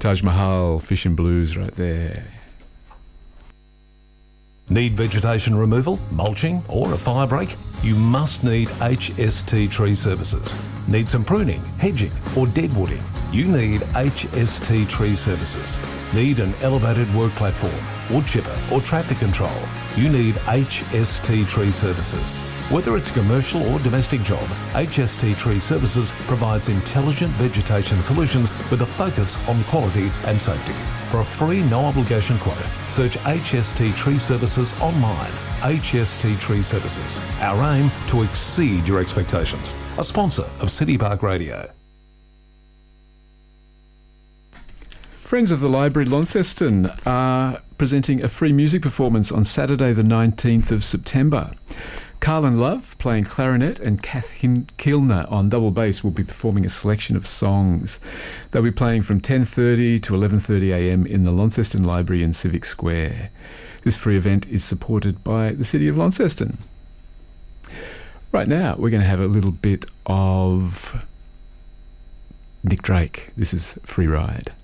Taj Mahal, Fish and Blues right there. Need vegetation removal, mulching or a fire break? You must need HST Tree Services. Need some pruning, hedging or deadwooding? You need HST Tree Services. Need an elevated work platform, wood chipper or traffic control? You need HST Tree Services. Whether it's a commercial or domestic job, HST Tree Services provides intelligent vegetation solutions with a focus on quality and safety. For a free, no-obligation quote, search HST Tree Services online. HST Tree Services. Our aim to exceed your expectations. A sponsor of City Park Radio. Friends of the Library Launceston are presenting a free music performance on Saturday the 19th of September. Carlin Love, playing clarinet, and Kath Kilner on double bass will be performing a selection of songs. They'll be playing from 10:30 to 11:30am in the Launceston Library in Civic Square. This free event is supported by the City of Launceston. Right now, we're going to have a little bit of Nick Drake. This is Free Ride.